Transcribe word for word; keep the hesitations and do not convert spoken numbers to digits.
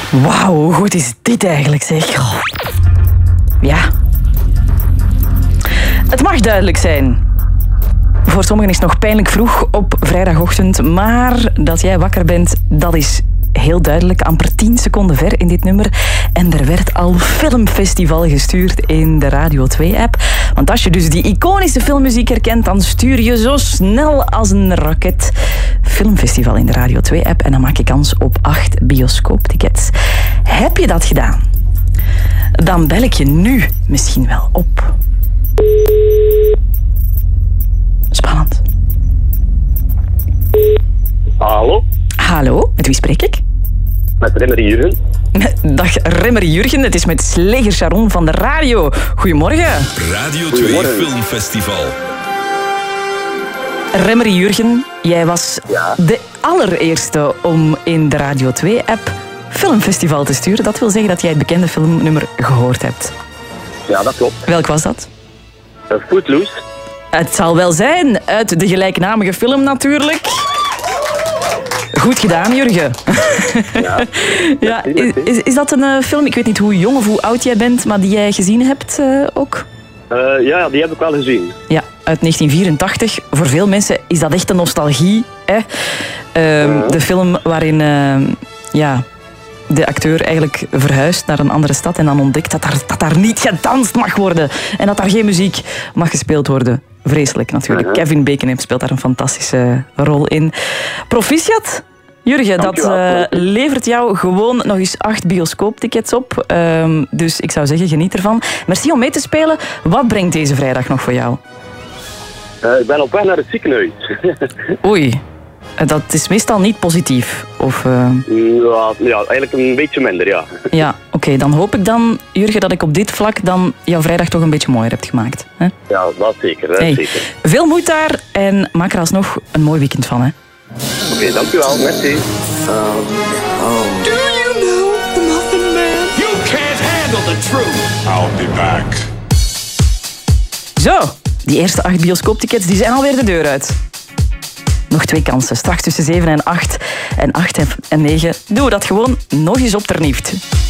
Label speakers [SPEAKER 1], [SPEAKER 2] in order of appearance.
[SPEAKER 1] Wauw, hoe goed is dit eigenlijk, zeg. Oh. Ja. Het mag duidelijk zijn. Voor sommigen is het nog pijnlijk vroeg op vrijdagochtend, maar dat jij wakker bent, dat is heel duidelijk. Amper tien seconden ver in dit nummer. En er werd al Filmfestival gestuurd in de Radio twee-app. Want als je dus die iconische filmmuziek herkent, dan stuur je zo snel als een raket Filmfestival in de Radio twee-app. En dan maak je kans op acht bioscooptickets. Heb je dat gedaan? Dan bel ik je nu misschien wel op. Spannend.
[SPEAKER 2] Hallo?
[SPEAKER 1] Hallo, met wie spreek ik?
[SPEAKER 2] Met Remmer Jurgen.
[SPEAKER 1] Dag Remmer Jurgen, het is met Sleger Sharon van de radio. Goedemorgen.
[SPEAKER 3] Radio twee Filmfestival.
[SPEAKER 1] Remmer Jurgen, jij was
[SPEAKER 2] Ja.
[SPEAKER 1] de allereerste om in de Radio twee-app Filmfestival te sturen. Dat wil zeggen dat jij het bekende filmnummer gehoord hebt.
[SPEAKER 2] Ja, dat klopt.
[SPEAKER 1] Welk was dat?
[SPEAKER 2] Uh, Footloose.
[SPEAKER 1] Het zal wel zijn, uit de gelijknamige film natuurlijk. Goed gedaan, Jurgen.
[SPEAKER 2] Ja.
[SPEAKER 1] Ja, is, is, is dat een uh, film, ik weet niet hoe jong of hoe oud jij bent, maar die jij gezien hebt uh, ook?
[SPEAKER 2] Uh, ja, die heb ik wel gezien.
[SPEAKER 1] Ja, uit negentien vierentachtig. Voor veel mensen is dat echt een nostalgie. Hè? Uh,
[SPEAKER 2] Ja.
[SPEAKER 1] De film waarin uh, ja, de acteur eigenlijk verhuist naar een andere stad en dan ontdekt dat daar, dat daar niet gedanst mag worden en dat daar geen muziek mag gespeeld worden. Vreselijk natuurlijk.
[SPEAKER 2] Ja.
[SPEAKER 1] Kevin Bacon speelt daar een fantastische rol in. Proficiat, Jurgen, dat
[SPEAKER 2] Dankjewel.
[SPEAKER 1] uh, levert jou gewoon nog eens acht bioscooptickets op. Um, dus ik zou zeggen, geniet ervan. Merci om mee te spelen. Wat brengt deze vrijdag nog voor jou?
[SPEAKER 2] Uh, ik ben op weg naar het ziekenhuis.
[SPEAKER 1] Oei, dat is meestal niet positief. Of, uh...
[SPEAKER 2] ja, ja, eigenlijk een beetje minder, ja.
[SPEAKER 1] Ja, oké. Okay, dan hoop ik dan, Jurgen, dat ik op dit vlak dan jouw vrijdag toch een beetje mooier heb gemaakt. Hè?
[SPEAKER 2] Ja, dat zeker. Dat
[SPEAKER 1] Hey,
[SPEAKER 2] zeker.
[SPEAKER 1] veel moed daar en maak er alsnog een mooi weekend van. Hè?
[SPEAKER 2] Oké, okay, dankjewel. Merci.
[SPEAKER 3] Do you know the Muffin Man? You can't handle the truth. I'll be back.
[SPEAKER 1] Zo, die eerste acht bioscooptickets die zijn alweer de deur uit. Nog twee kansen, straks tussen zeven en acht. En acht en negen doen we dat gewoon nog eens op ternieuwt.